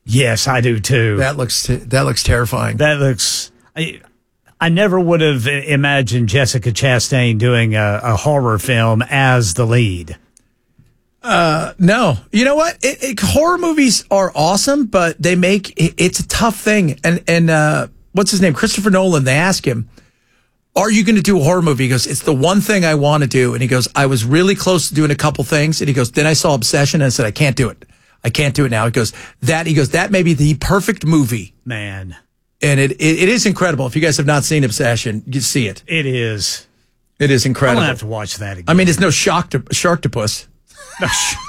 Yes, I do too. That looks terrifying. That looks. I never would have imagined Jessica Chastain doing a horror film as the lead. No. You know what? Horror movies are awesome, but it's a tough thing. And what's his name? Christopher Nolan. They ask him, "Are you going to do a horror movie?" He goes, "It's the one thing I want to do." And he goes, "I was really close to doing a couple things." And he goes, "Then I saw Obsession and I said, I can't do it. I can't do it now." He goes, that may be the perfect movie. Man. And it is incredible. If you guys have not seen Obsession, you see it. It is. It is incredible. I'm going to have to watch that again. I mean, it's no Sharktopus. No,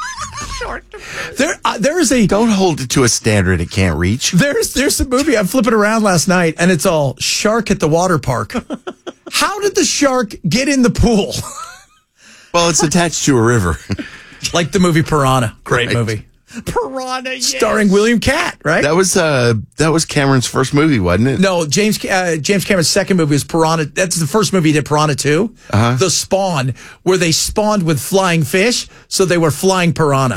There is a... Don't hold it to a standard it can't reach. There's a movie I'm flipping around last night, and it's all shark at the water park. How did the shark get in the pool? Well, it's attached to a river. Like the movie Piranha. Great Right. movie. Piranha, yes. Starring William Catt, right? That was Cameron's first movie, wasn't it? No, James Cameron's second movie was Piranha. That's the first movie he did, Piranha 2. Uh-huh. The Spawn, where they spawned with flying fish, so they were flying piranha.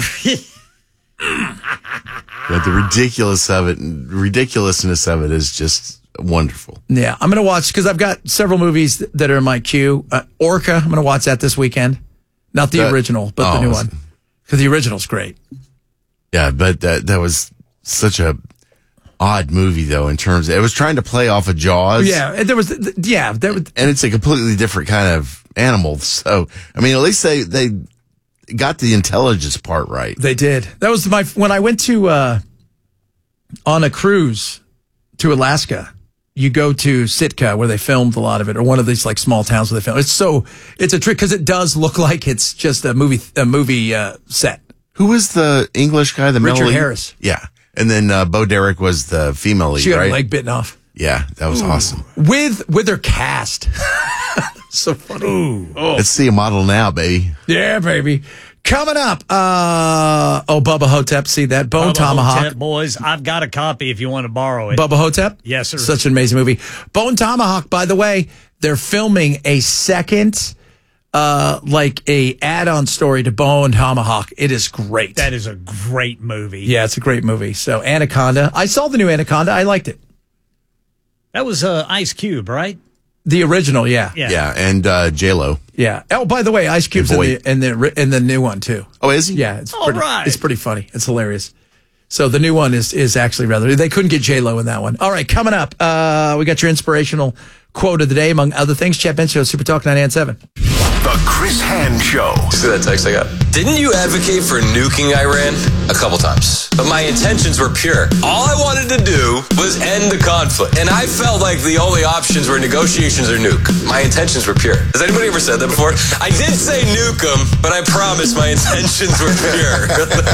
But the ridiculousness of it is just wonderful. Yeah, I'm going to watch, because I've got several movies that are in my queue. Orca, I'm going to watch that this weekend. Not the original, but the new one. Because the original's great. Yeah, but that was such a odd movie, though, in terms of, it was trying to play off of Jaws. Yeah, there was, and it's a completely different kind of animal. So, I mean, at least they got the intelligence part right. They did. That was when I went to, on a cruise to Alaska, you go to Sitka where they filmed a lot of it, or one of these like small towns where they filmed. It's a trick because it does look like it's just a movie set. Who was the English guy? Richard Harris. Yeah. And then Bo Derek was the female lead, She got right? her leg bitten off. Yeah, that was awesome. With her cast. So funny. Ooh. Oh. Let's see a model now, baby. Yeah, baby. Coming up, Bubba Hotep, see that? Bone Bubba Tomahawk. Hotep, boys, I've got a copy if you want to borrow it. Bubba Hotep? Yes, sir. Such an amazing movie. Bone Tomahawk, by the way, they're filming a second, like a add-on story to Bone Tomahawk. It is great. That is a great movie. Yeah, it's a great movie. So, Anaconda. I saw the new Anaconda. I liked it. That was Ice Cube, right? The original, yeah. Yeah, and J-Lo. Yeah. Oh, by the way, Ice Cube's in the new one too. Oh, is he? Yeah, right. It's pretty funny. It's hilarious. So the new one is actually rather. They couldn't get J-Lo in that one. All right, coming up, we got your inspirational quote of the day, among other things. Chet Ben Show, Super Talk 98.7. The Chris Hand Show. See that text I got? Didn't you advocate for nuking Iran? A couple times. But my intentions were pure. All I wanted to do was end the conflict. And I felt like the only options were negotiations or nuke. My intentions were pure. Has anybody ever said that before? I did say nuke them, but I promise my intentions were pure.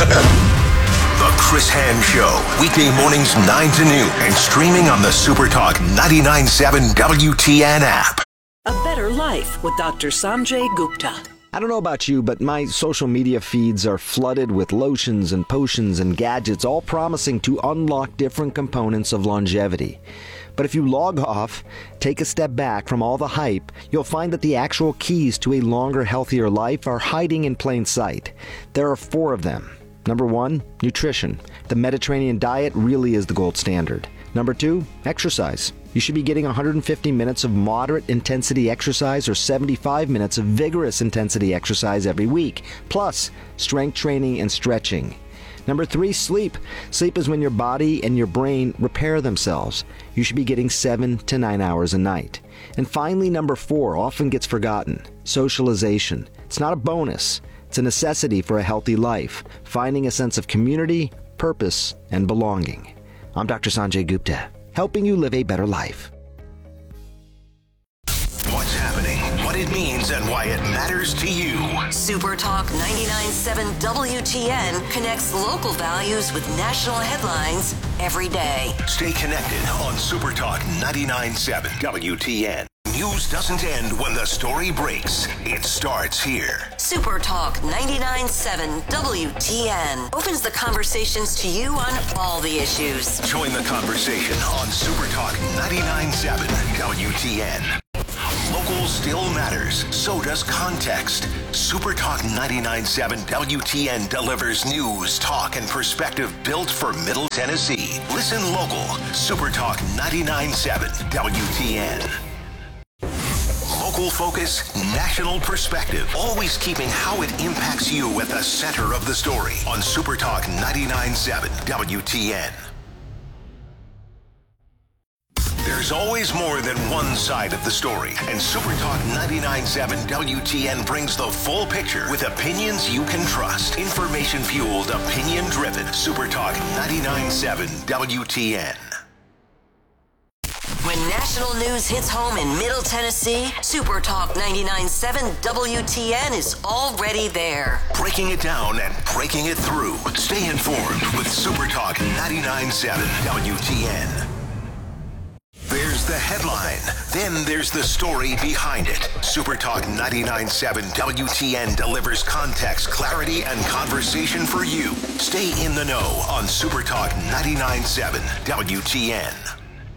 The Chris Hand Show. Weekday mornings 9 to noon and streaming on the Super Talk 99.7 WTN app. A better life with Dr. Sanjay Gupta. I don't know about you, but my social media feeds are flooded with lotions and potions and gadgets, all promising to unlock different components of longevity. But if you log off, take a step back from all the hype, you'll find that the actual keys to a longer, healthier life are hiding in plain sight. There are 4 of them. Number 1, nutrition. The Mediterranean diet really is the gold standard. Number 2, exercise. You should be getting 150 minutes of moderate intensity exercise or 75 minutes of vigorous intensity exercise every week, plus strength training and stretching. Number 3, sleep. Sleep is when your body and your brain repair themselves. You should be getting 7 to 9 hours a night. And finally, number 4 often gets forgotten. Socialization. It's not a bonus. It's a necessity for a healthy life, finding a sense of community, purpose, and belonging. I'm Dr. Sanjay Gupta, helping you live a better life. What's happening, what it means, and why it matters to you. Super Talk 99.7 WTN connects local values with national headlines every day. Stay connected on Super Talk 99.7 WTN. News doesn't end when the story breaks. It starts here. Super Talk 99.7 WTN opens the conversations to you on all the issues. Join the conversation on Super Talk 99.7 WTN. Local Local still matters. So does context. Super Talk 99.7 WTN delivers news, talk, and perspective built for Middle Tennessee. Listen local. Super Talk 99.7 WTN. Local focus, national perspective. Always keeping how it impacts you at the center of the story on Super Talk 99.7 WTN. There's always more than one side of the story, and Super Talk 99.7 WTN brings the full picture with opinions you can trust. Information-fueled, opinion-driven. Super Talk 99.7 WTN. When national news hits home in Middle Tennessee, Super Talk 99.7 WTN is already there. Breaking it down and breaking it through. Stay informed with Super Talk 99.7 WTN. There's the headline. Then there's the story behind it. Super Talk 99.7 WTN delivers context, clarity, and conversation for you. Stay in the know on Super Talk 99.7 WTN.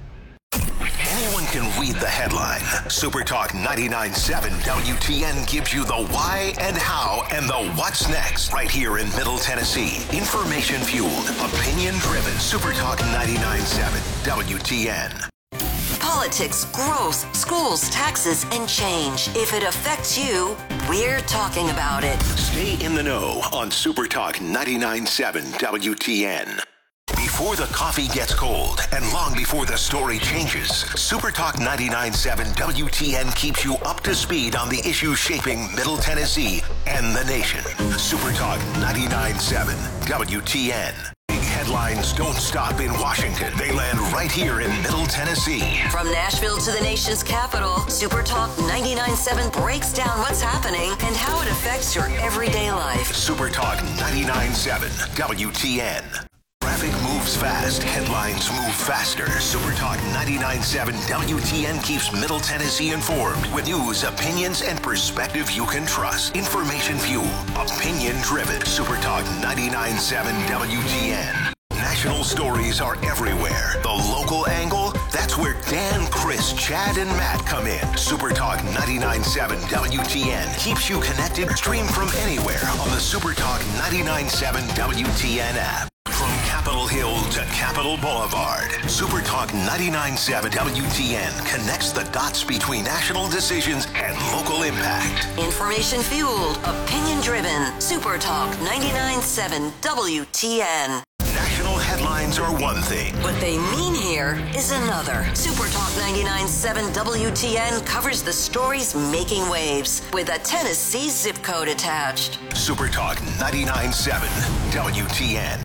Anyone can read the headline. Super Talk 99.7 WTN gives you the why and how and the what's next right here in Middle Tennessee. Information-fueled, opinion-driven. Super Talk 99.7 WTN. Politics, growth, schools, taxes, and change. If it affects you, we're talking about it. Stay in the know on Super Talk 99.7 WTN. Before the coffee gets cold and long before the story changes, Super Talk 99.7 WTN keeps you up to speed on the issues shaping Middle Tennessee and the nation. Super Talk 99.7 WTN. Big headlines don't stop in Washington. They land right here in Middle Tennessee. From Nashville to the nation's capital, Super Talk 99.7 breaks down what's happening and how it affects your everyday life. Super Talk 99.7 WTN. Traffic moves fast. Headlines move faster. Super Talk 99.7 WTN keeps Middle Tennessee informed with news, opinions, and perspective you can trust. Information fueled, opinion driven. Super Talk 99.7 WTN. National stories are everywhere. The local angle, that's where Dan, Chris, Chad, and Matt come in. Super Talk 99.7 WTN keeps you connected. Stream from anywhere on the Super Talk 99.7 WTN app. From Capitol Hill to Capitol Boulevard, Super Talk 99.7 WTN connects the dots between national decisions and local impact. Information-fueled, opinion-driven, Super Talk 99.7 WTN. National headlines are one thing. What they mean here is another. Super Talk 99.7 WTN covers the stories making waves with a Tennessee zip code attached. Super Talk 99.7 WTN.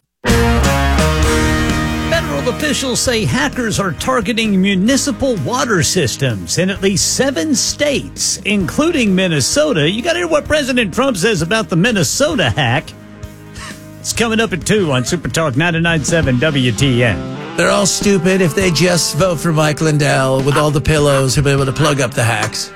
Federal officials say hackers are targeting municipal water systems in at least 7 states, including Minnesota. You got to hear what President Trump says about the Minnesota hack. It's coming up at 2 on Super Talk 99.7 WTN. They're all stupid. If they just vote for Mike Lindell with all the pillows, he'll be able to plug up the hacks.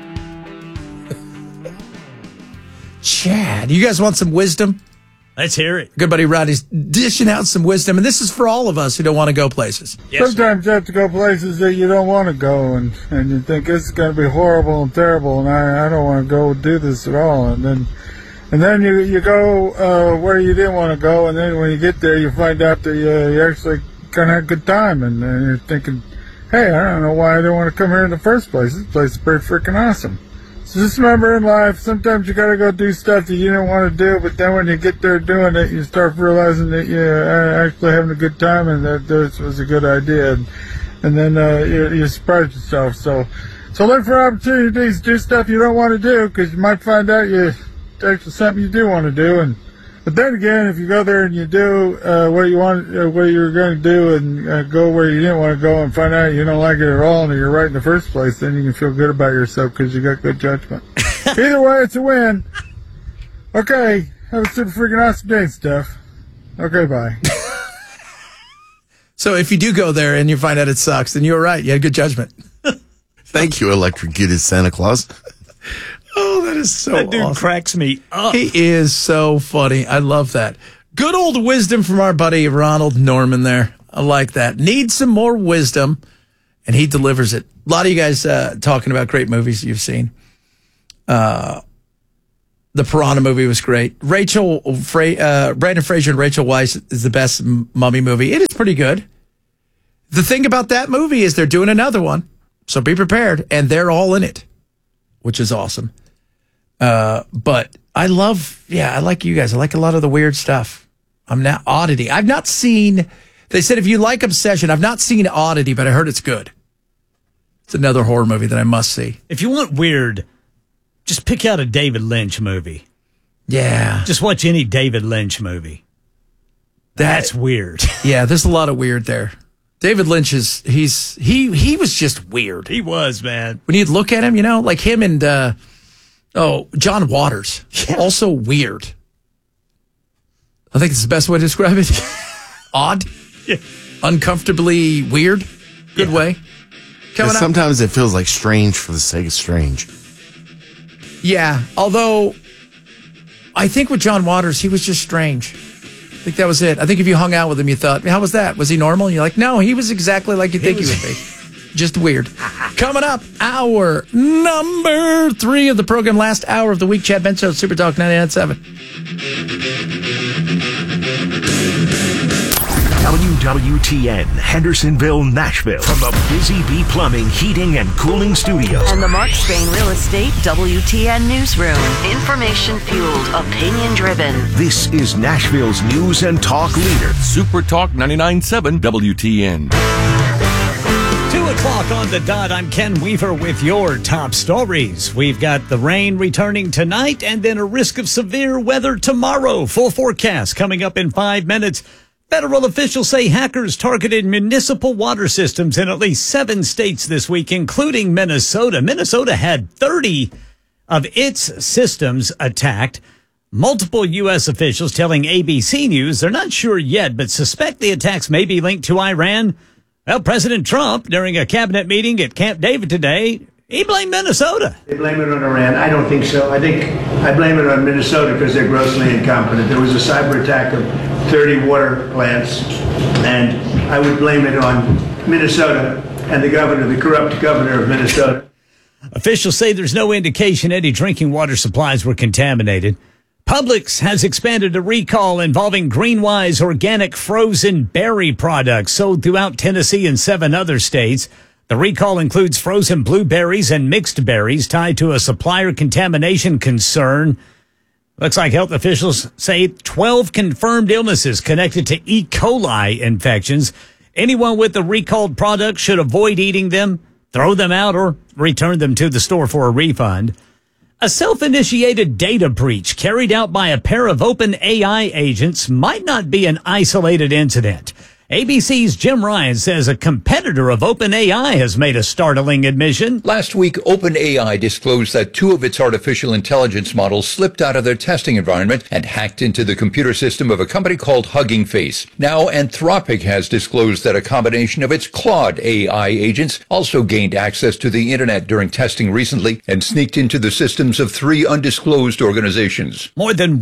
Chad, you guys want some wisdom? Let's hear it. Good buddy Rodney's dishing out some wisdom, and this is for all of us who don't want to go places. Yes, sometimes you have to go places that you don't want to go, and you think this is going to be horrible and terrible, and I don't want to go do this at all. And then you go where you didn't want to go, and then when you get there, you find out that you actually kind of had a good time, and you're thinking, hey, I don't know why I didn't want to come here in the first place. This place is pretty freaking awesome. So just remember in life, sometimes you got to go do stuff that you didn't want to do, but then when you get there doing it, you start realizing that you're actually having a good time and that this was a good idea. And then you surprise yourself. So look for opportunities, do stuff you don't want to do, because you might find out it's actually something you do want to do. But then again, if you go there and you do what you want, what you're going to do, and go where you didn't want to go, and find out you don't like it at all, and you're right in the first place, then you can feel good about yourself because you got good judgment. Either way, it's a win. Okay, have a super freaking awesome day, Steph. Okay, bye. So if you do go there and you find out it sucks, then you're right. You had good judgment. Thank you, electrocuted Santa Claus. Oh, that is so that dude awesome. cracks me up. He is so funny. I love that. Good old wisdom from our buddy Ronald Norman there. I like that. Need some more wisdom, and he delivers it A lot of you guys talking about great movies you've seen. The Piranha movie was great. Brandon Fraser and Rachel Weisz is the best Mummy movie. It is pretty good. The thing about that movie is they're doing another one, so be prepared, and they're all in it, which is awesome. But I like you guys. I like a lot of the weird stuff. I'm not Oddity. I've not seen, they said if you like Obsession, I've not seen Oddity, but I heard it's good. It's another horror movie that I must see. If you want weird, just pick out a David Lynch movie. Yeah. Just watch any David Lynch movie. That's weird. Yeah, there's a lot of weird there. David Lynch he was just weird. He was, man. When you'd look at him, like him and John Waters. Yeah. Also weird. I think it's the best way to describe it. Odd. Yeah. Uncomfortably weird. Good way. Sometimes it feels like strange for the sake of strange. Yeah, although I think with John Waters, he was just strange. I think that was it. I think if you hung out with him, you thought, how was that? Was he normal? And you're like, no, he was exactly like you think he would be. Just weird. Coming up, hour number 3 of the program, last hour of the week. Chad Benson, Super Talk 99.7. WWTN, Hendersonville, Nashville. From the Busy Bee Plumbing, Heating, and Cooling Studios. And the Mark Spain Real Estate WTN Newsroom. Information fueled, opinion driven. This is Nashville's news and talk leader. Super Talk 99.7 WTN. 2 o'clock on the dot. I'm Ken Weaver with your top stories. We've got the rain returning tonight and then a risk of severe weather tomorrow. Full forecast coming up in 5 minutes. Federal officials say hackers targeted municipal water systems in at least 7 states this week, including Minnesota. Minnesota had 30 of its systems attacked. Multiple U.S. officials telling ABC News they're not sure yet, but suspect the attacks may be linked to Iran. Well, President Trump, during a cabinet meeting at Camp David today, he blamed Minnesota. They blame it on Iran. I don't think so. I blame it on Minnesota because they're grossly incompetent. There was a cyber attack of 30 water plants, and I would blame it on Minnesota and the corrupt governor of Minnesota. Officials say there's no indication any drinking water supplies were contaminated. Publix has expanded a recall involving Greenwise organic frozen berry products sold throughout Tennessee and 7 other states. The recall includes frozen blueberries and mixed berries tied to a supplier contamination concern. Looks like health officials say 12 confirmed illnesses connected to E. coli infections. Anyone with the recalled product should avoid eating them, throw them out, or return them to the store for a refund. A self-initiated data breach carried out by a pair of OpenAI agents might not be an isolated incident. ABC's Jim Ryan says a competitor of OpenAI has made a startling admission. Last week, OpenAI disclosed that 2 of its artificial intelligence models slipped out of their testing environment and hacked into the computer system of a company called Hugging Face. Now, Anthropic has disclosed that a combination of its Claude AI agents also gained access to the internet during testing recently and sneaked into the systems of 3 undisclosed organizations. More than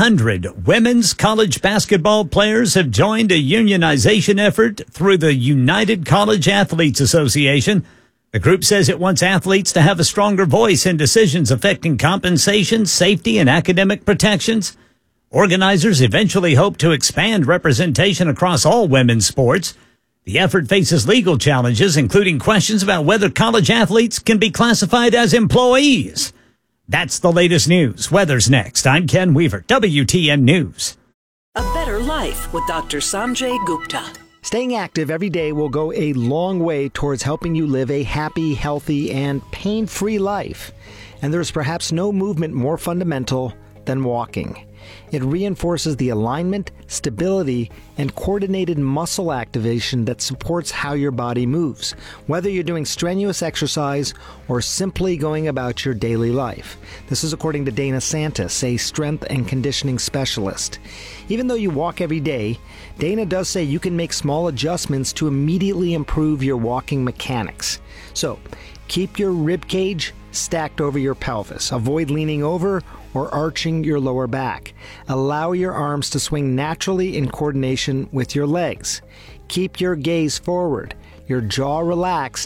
100 women's college basketball players have joined a unionization effort through the United College Athletes Association. The group says it wants athletes to have a stronger voice in decisions affecting compensation, safety, and academic protections. Organizers eventually hope to expand representation across all women's sports. The effort faces legal challenges, including questions about whether college athletes can be classified as employees. That's the latest news. Weather's next. I'm Ken Weaver, WTN News. A better life with Dr. Sanjay Gupta. Staying active every day will go a long way towards helping you live a happy, healthy, and pain-free life. And there's perhaps no movement more fundamental than walking. It reinforces the alignment, stability, and coordinated muscle activation that supports how your body moves, whether you're doing strenuous exercise or simply going about your daily life. This is according to Dana Santis, a strength and conditioning specialist. Even though you walk every day, Dana does say you can make small adjustments to immediately improve your walking mechanics. So, keep your rib cage stacked over your pelvis. Avoid leaning over or arching your lower back. Allow your arms to swing naturally in coordination with your legs. Keep your gaze forward, your jaw relaxed,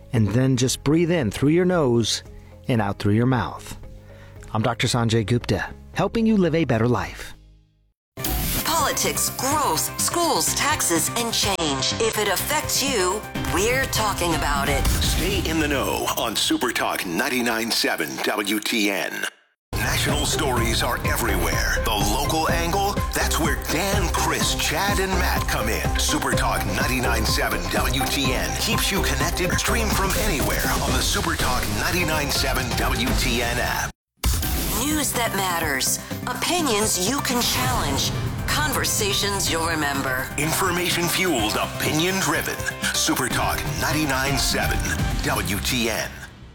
and then just breathe in through your nose and out through your mouth. I'm Dr. Sanjay Gupta, helping you live a better life. Politics, growth, schools, taxes, and change. If it affects you, we're talking about it. Stay in the know on Super Talk 99.7 WTN. National stories are everywhere. The local angle, that's where Dan, Chris, Chad, and Matt come in. Super Talk 99.7 WTN keeps you connected. Stream from anywhere on the Super Talk 99.7 WTN app. News that matters. Opinions you can challenge. Conversations you'll remember. Information fueled, opinion driven. Super Talk 99.7 WTN.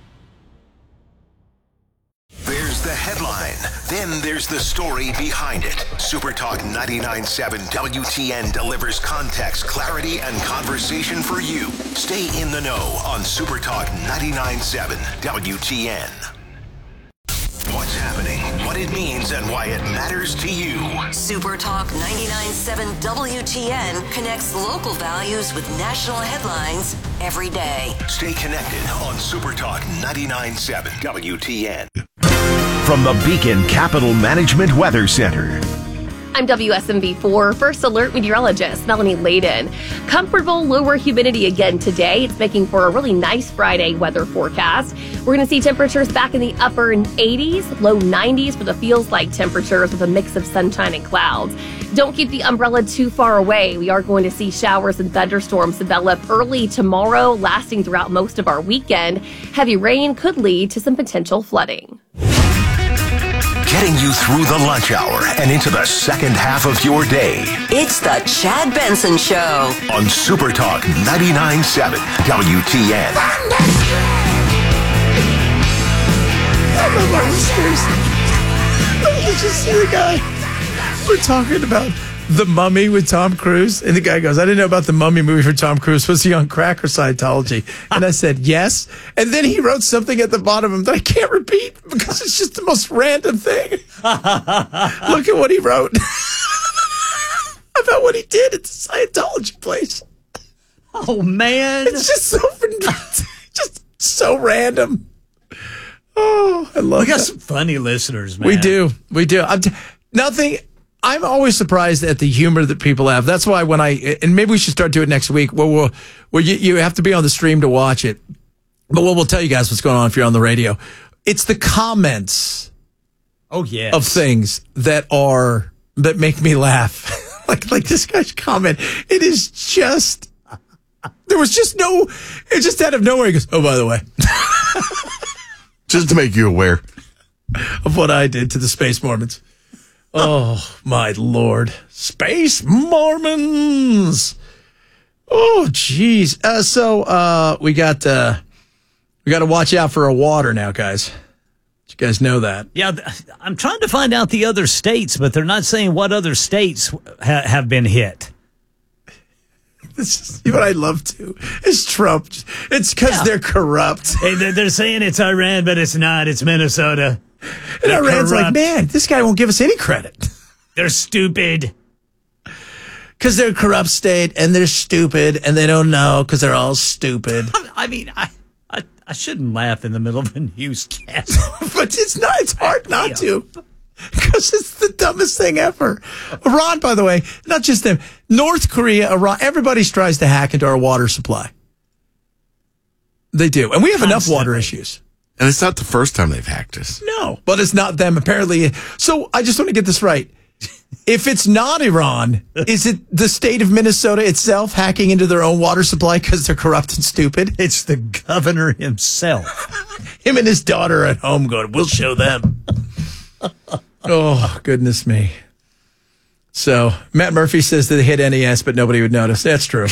There's the headline. Then there's the story behind it. Super Talk 99.7 WTN delivers context, clarity, and conversation for you. Stay in the know on Super Talk 99.7 WTN. What's happening, what it means, and why it matters to you. Super Talk 99.7 WTN connects local values with national headlines every day. Stay connected on Super Talk 99.7 WTN. From the Beacon Capital Management Weather Center. I'm WSMV4 First Alert meteorologist Melanie Layden. Comfortable lower humidity again today. It's making for a really nice Friday weather forecast. We're going to see temperatures back in the upper 80s, low 90s for the feels like temperatures with a mix of sunshine and clouds. Don't keep the umbrella too far away. We are going to see showers and thunderstorms develop early tomorrow, lasting throughout most of our weekend. Heavy rain could lead to some potential flooding. Getting you through the lunch hour and into the second half of your day. It's the Chad Benson Show on Super Talk 99.7 WTN. I'm on my listeners. Did you see the guy? We're talking about The Mummy with Tom Cruise. And the guy goes, I didn't know about the Mummy movie for Tom Cruise. Was he on crack or Scientology? And I said, yes. And then he wrote something at the bottom of him that I can't repeat because it's just the most random thing. Look at what he wrote about what he did at the Scientology place. Oh, man. It's just so random. Oh, I love it. We got some funny listeners, man. We do. I'm always surprised at the humor that people have. That's why and maybe we should start doing it next week. Where you have to be on the stream to watch it. But we'll tell you guys what's going on if you're on the radio. It's the comments. Oh, yes. Of things that make me laugh. like this guy's comment. It is just, there was just it just out of nowhere. He goes, oh, by the way. Just to make you aware of what I did to the Space Mormons. Oh, my Lord. Space Mormons. Oh, geez. So we got to watch out for our water now, guys. You guys know that. Yeah, I'm trying to find out the other states, but they're not saying what other states have been hit. This is what I love too. Is Trump. It's because they're corrupt. Hey, they're saying it's Iran, but it's not. It's Minnesota. And Iran's like, man, this guy won't give us any credit. They're stupid. Because they're a corrupt state, and they're stupid, and they don't know because they're all stupid. I mean, I shouldn't laugh in the middle of a newscast. But it's hard not to. Because it's the dumbest thing ever. Iran, by the way, not just them. North Korea, Iran, everybody tries to hack into our water supply. They do. And we have enough water issues. And it's not the first time they've hacked us. No, but it's not them, apparently. So I just want to get this right. If it's not Iran, is it the state of Minnesota itself hacking into their own water supply because they're corrupt and stupid? It's the governor himself. Him and his daughter at home going, we'll show them. Oh, goodness me. So Matt Murphy says that they hit NES, but nobody would notice. That's true.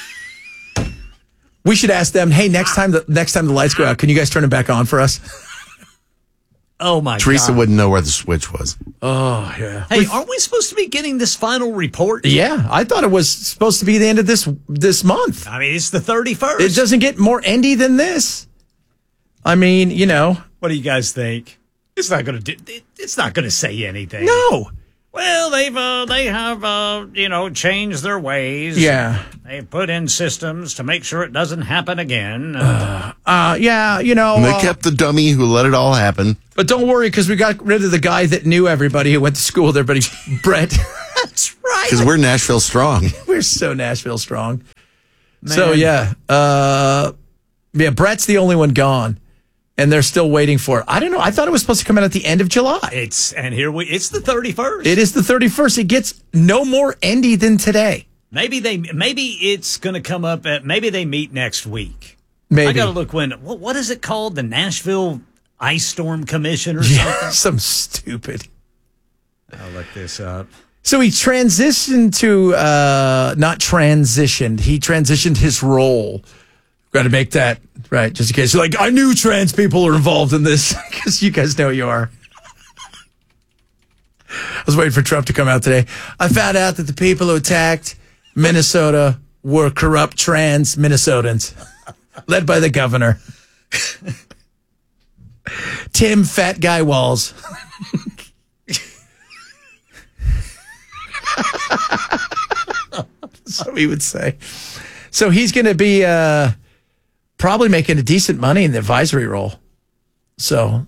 We should ask them, hey, next time the lights go out, can you guys turn them back on for us? Oh, my God. Teresa wouldn't know where the switch was. Oh, yeah. Hey, aren't we supposed to be getting this final report? Yeah, I thought it was supposed to be the end of this month. I mean, it's the 31st. It doesn't get more endy than this. I mean, you know. What do you guys think? It's not going to say anything. No. Well, they have changed their ways. Yeah. They put in systems to make sure it doesn't happen again. Yeah, you know. And they kept the dummy who let it all happen. But don't worry, because we got rid of the guy that knew everybody who went to school with everybody. Brett. That's right. Because we're Nashville strong. We're so Nashville strong. Man. So, yeah. Brett's the only one gone. And they're still waiting for it. I don't know. I thought it was supposed to come out at the end of July. It's the 31st. It is the 31st. It gets no more endy than today. Maybe it's going to come up maybe they meet next week. Maybe. I got to look what is it called? The Nashville Ice Storm Commission or something? Some stupid. I'll look this up. So he transitioned to, not transitioned, he transitioned his role. Got to make that, right, just in case. You're like, I knew trans people are involved in this, because you guys know you are. I was waiting for Trump to come out today. I found out that the people who attacked Minnesota were corrupt trans Minnesotans, led by the governor. Tim Fat Guy Walz. So he would say. So he's going to be probably making a decent money in the advisory role. So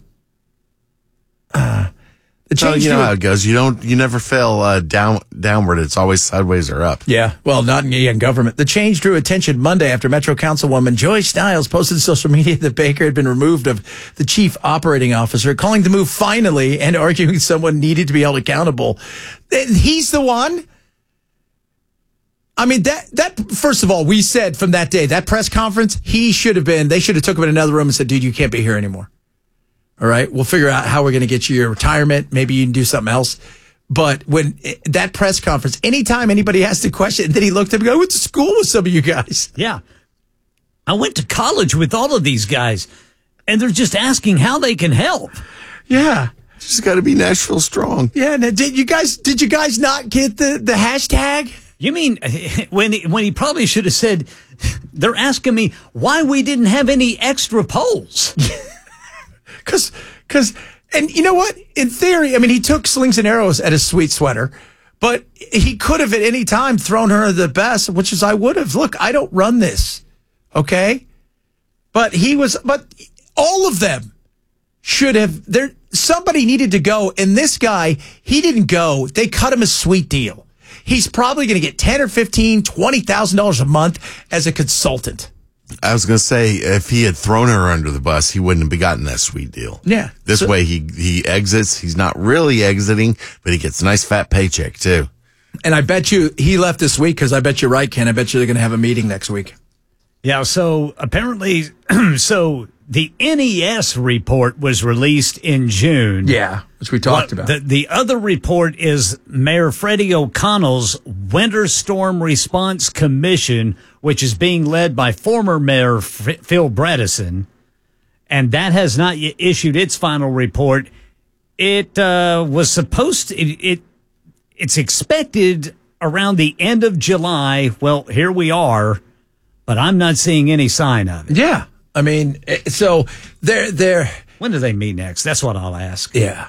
the change. You know how it goes. You never fail downward. It's always sideways or up. Yeah. Well, not in government. The change drew attention Monday after Metro Councilwoman Joy Stiles posted to social media that Baker had been removed of the chief operating officer, calling the move finally and arguing someone needed to be held accountable. He's the one. I mean, that first of all, we said from that day, that press conference, they should have took him in another room and said, dude, you can't be here anymore. All right. We'll figure out how we're going to get you your retirement. Maybe you can do something else. But when that press conference, anytime anybody asked a question, then he looked at me and go, I went to school with some of you guys. Yeah. I went to college with all of these guys, and they're just asking how they can help. Yeah. Just got to be Nashville strong. Yeah. Now, did you guys not get the hashtag? You mean when he probably should have said, they're asking me why we didn't have any extra polls. And you know what? In theory, I mean, he took slings and arrows at his sweet sweater, but he could have at any time thrown her the best, which is I would have. Look, I don't run this. Okay. But all of them should have, somebody needed to go. And this guy, he didn't go. They cut him a sweet deal. He's probably going to get $10,000 or $15,000, $20,000 a month as a consultant. I was going to say, if he had thrown her under the bus, he wouldn't have gotten that sweet deal. Yeah. This way he exits. He's not really exiting, but he gets a nice fat paycheck too. And I bet you he left this week because I bet you're right, Ken. I bet you they're going to have a meeting next week. Yeah. So apparently, the NES report was released in June. Yeah, which we talked about. The other report is Mayor Freddie O'Connell's Winter Storm Response Commission, which is being led by former Mayor Phil Bredesen, and that has not yet issued its final report. It was supposed to. It's expected around the end of July. Well, here we are, but I'm not seeing any sign of it. Yeah. I mean, so they're. When do they meet next? That's what I'll ask. Yeah.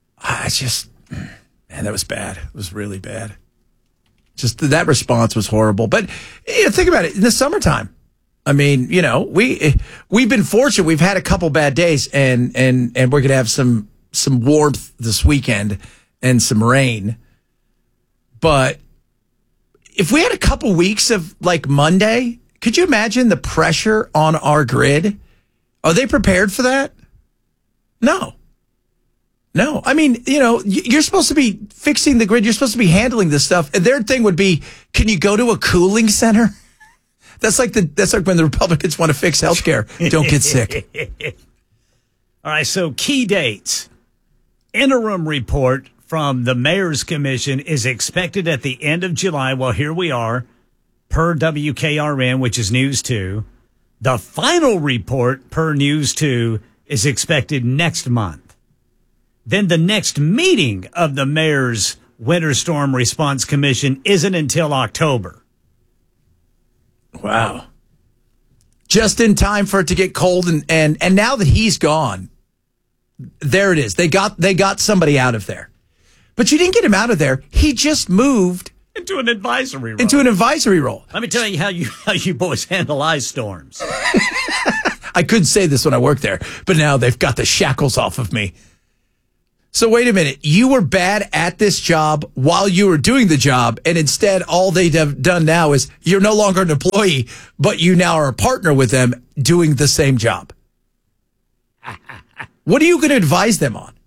Man, that was bad. It was really bad. Just that response was horrible. But think about it. In the summertime, I mean, we've been fortunate. We've had a couple bad days, and we're going to have some warmth this weekend and some rain. But if we had a couple weeks of like Monday, could you imagine the pressure on our grid? Are they prepared for that? No. I mean, you're supposed to be fixing the grid. You're supposed to be handling this stuff. And their thing would be, can you go to a cooling center? That's like when the Republicans want to fix healthcare. Don't get sick. All right. So key dates. Interim report from the Mayor's Commission is expected at the end of July. Well, here we are. Per WKRN, which is News 2. The final report per News 2 is expected next month. Then the next meeting of the Mayor's Winter Storm Response Commission isn't until October. Wow. Just in time for it to get cold. And now that he's gone, there it is. They got somebody out of there. But you didn't get him out of there. He just moved into an advisory role. Let me tell you how you boys handle ice storms. I couldn't say this when I worked there, but now they've got the shackles off of me. So wait a minute. You were bad at this job while you were doing the job, and instead all they've done now is you're no longer an employee, but you now are a partner with them doing the same job. What are you going to advise them on?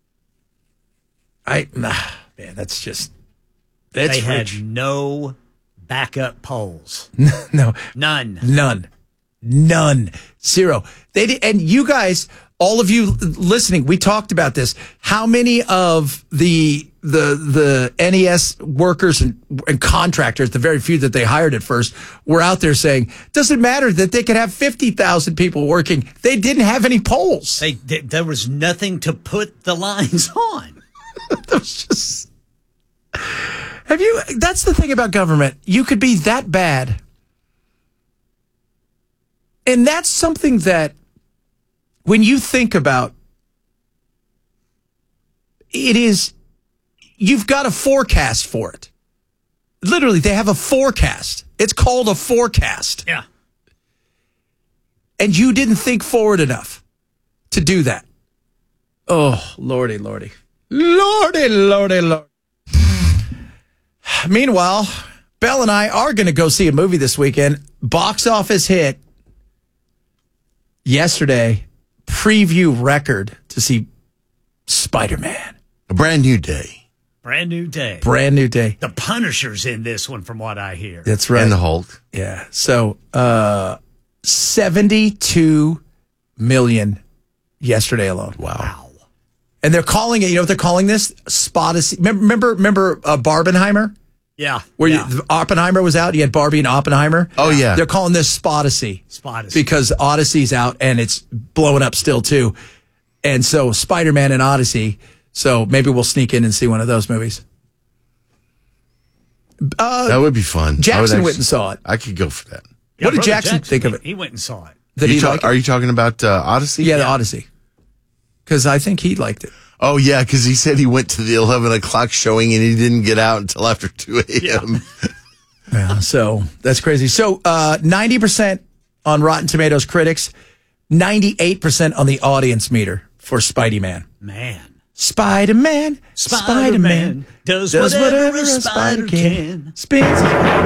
Man, that's just... They had no backup polls. No. None. Zero. They did, and you guys... All of you listening, we talked about this. How many of the NES workers and contractors, the very few that they hired at first, were out there saying, doesn't matter that they could have 50,000 people working. They didn't have any polls. There was nothing to put the lines on. That was just... That's the thing about government. You could be that bad. And that's something that, when you think about it, you've got a forecast for it. Literally, they have a forecast. It's called a forecast. Yeah. And you didn't think forward enough to do that. Oh, lordy. Lordy. Meanwhile, Belle and I are going to go see a movie this weekend. Box office hit yesterday. Preview record to see Spider-Man. A brand new day. Brand new day. The Punisher's in this one, from what I hear. That's right. And the Hulk. Yeah. So, 72 million yesterday alone. Wow. And they're calling it, you know what they're calling this? Spotacy. Remember Barbenheimer? Yeah. Where Oppenheimer was out, you had Barbie and Oppenheimer. Oh, yeah. They're calling this Spotacy. Because Odyssey's out and it's blowing up still, too. And so Spider-Man and Odyssey. So maybe we'll sneak in and see one of those movies. That would be fun. Jackson went and saw it. I could go for that. Yeah, what did Jackson think of it? He went and saw it. Are you talking about Odyssey? Yeah, the Odyssey. Because I think he liked it. Oh, yeah, because he said he went to the 11 o'clock showing and he didn't get out until after 2 a.m. Yeah, so that's crazy. So 90% on Rotten Tomatoes critics, 98% on the audience meter for Spidey-Man. Man. Spider-Man does whatever a spider can. Spins.